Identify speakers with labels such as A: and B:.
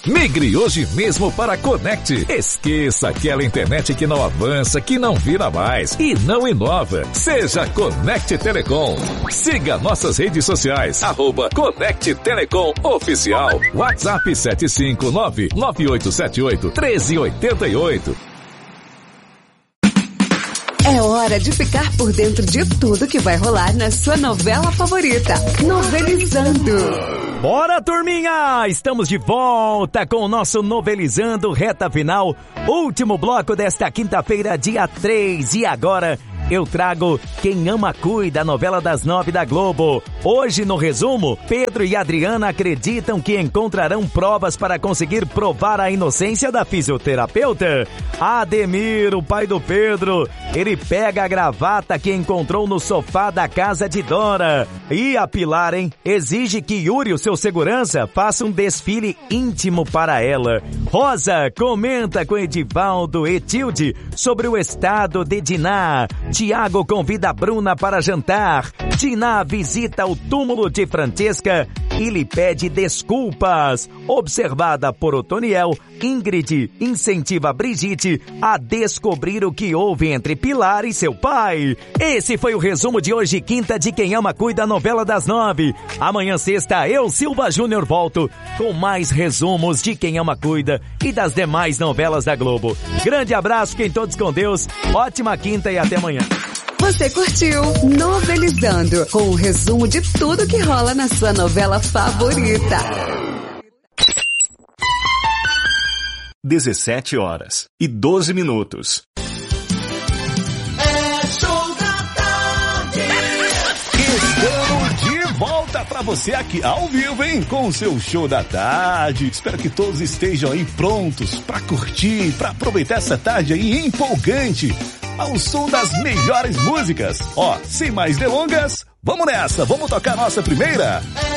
A: Migre hoje mesmo para a Conect. Esqueça aquela internet que não avança, que não vira mais e não inova. Seja Conect Telecom. Siga nossas redes sociais, @Conect Telecom Oficial. WhatsApp 759-9878-1388.
B: É hora de ficar por dentro de tudo que vai rolar na sua novela favorita. Novelizando.
C: Bora, turminha! Estamos de volta com o nosso Novelizando, reta final. Último bloco desta quinta-feira, dia 3. E agora eu trago Quem Ama Cuida, a novela das 9 da Globo. Hoje, no resumo, Pedro e Adriana acreditam que encontrarão provas para conseguir provar a inocência da fisioterapeuta. Ademir, o pai do Pedro, ele pega a gravata que encontrou no sofá da casa de Dora. E a Pilar, exige que Yuri, o seu segurança, faça um desfile íntimo para ela. Rosa comenta com Edivaldo e Tilde sobre o estado de Diná. Tiago convida a Bruna para jantar. Diná visita o túmulo de Francesca e lhe pede desculpas. Observada por Otoniel, Ingrid incentiva Brigitte a descobrir o que houve entre Pilar e seu pai. Esse foi o resumo de hoje, quinta, de Quem Ama Cuida, novela das 9. Amanhã, sexta, eu, Silva Júnior, volto com mais resumos de Quem Ama Cuida e das demais novelas da Globo. Grande abraço, fiquem todos com Deus. Ótima quinta e até amanhã.
B: Você curtiu Novelizando, com o resumo de tudo que rola na sua novela favorita.
D: 17h12.
E: É show da tarde.
D: Estamos de volta pra você aqui ao vivo, com o seu show da tarde. Espero que todos estejam aí prontos pra curtir, pra aproveitar essa tarde aí empolgante, ao som das melhores músicas. Sem mais delongas, vamos nessa, vamos tocar nossa primeira.